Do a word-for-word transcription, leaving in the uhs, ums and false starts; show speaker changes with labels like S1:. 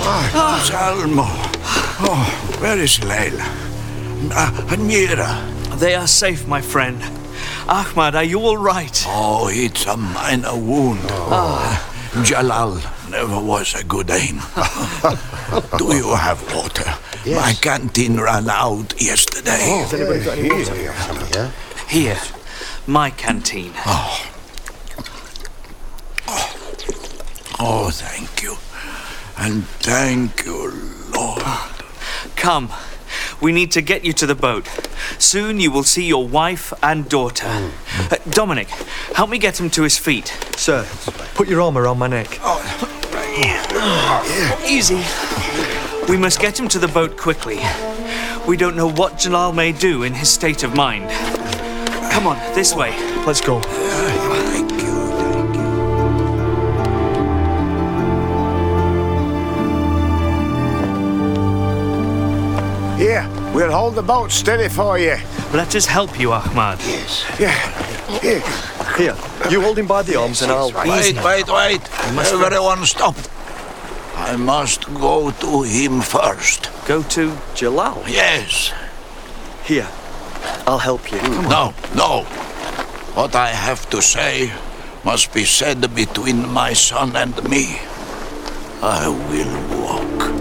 S1: Salmo. Oh, where is Layla? Uh, and Mira?
S2: They are safe, my friend. Ahmad, are you all right?
S1: Oh, it's a minor wound. Oh. Jalal never was a good aim. Do you have water? Yes. My canteen ran out yesterday.
S3: Oh, has anybody got any water? Yeah.
S2: Here, my canteen.
S1: Oh. Oh. Oh, thank you. And thank you, Lord.
S2: Come. We need to get you to the boat. Soon you will see your wife and daughter. Mm. Uh, Dominic, help me get him to his feet.
S3: Sir, put your arm around my neck.
S2: Oh. Oh. Easy. We must get him to the boat quickly. We don't know what Jalal may do in his state of mind. Come on, this way.
S3: Let's go.
S1: Thank you, thank you.
S4: Here, we'll hold the boat steady for you.
S2: Let us help you, Ahmad.
S4: Yes. Yeah. Here.
S3: Here, you hold him by the arms and I'll...
S1: Wait, wait, wait. Everyone stop. I must go to him first.
S2: Go to
S3: Jalal?
S1: Yes.
S3: Here, I'll help you. Come
S1: no, no. What I have to say must be said between my son and me. I will